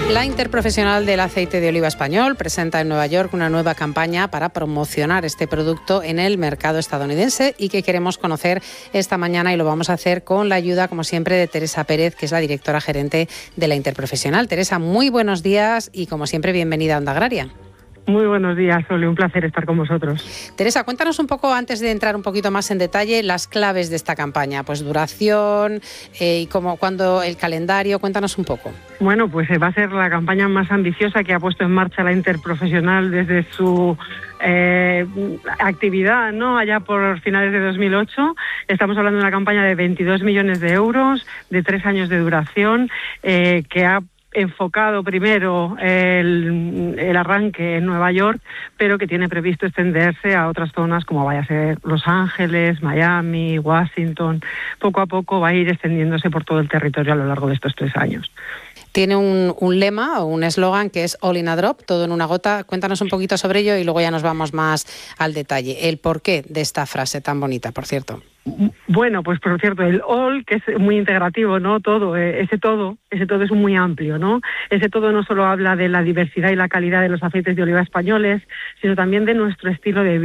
La Interprofesional del Aceite de Oliva Español presenta en Nueva York una nueva campaña para promocionar este producto en el mercado estadounidense y que queremos conocer esta mañana, y lo vamos a hacer con la ayuda, como siempre, de Teresa Pérez, que es la directora gerente de la Interprofesional. Teresa, muy buenos días y, como siempre, bienvenida a Onda Agraria. Muy buenos días, Oli, un placer estar con vosotros. Teresa, cuéntanos un poco, antes de entrar un poquito más en detalle, las claves de esta campaña, pues duración y cuándo el calendario, cuéntanos un poco. Bueno, pues va a ser la campaña más ambiciosa que ha puesto en marcha la Interprofesional desde su actividad, ¿no? Allá por finales de 2008. Estamos hablando de una campaña de 22 millones de euros, de 3 años de duración, que ha enfocado primero el arranque en Nueva York, pero que tiene previsto extenderse a otras zonas como vaya a ser Los Ángeles, Miami, Washington. Poco a poco va a ir extendiéndose por todo el territorio a lo largo de estos 3 años. Tiene un lema o un eslogan que es All in a Drop, todo en una gota. Cuéntanos un poquito sobre ello y luego ya nos vamos más al detalle. El porqué de esta frase tan bonita, por cierto. Bueno, pues por cierto, el all, que es muy integrativo, ¿no? Ese todo es muy amplio, ¿no? Ese todo no solo habla de la diversidad y la calidad de los aceites de oliva españoles, sino también de nuestro estilo de vida.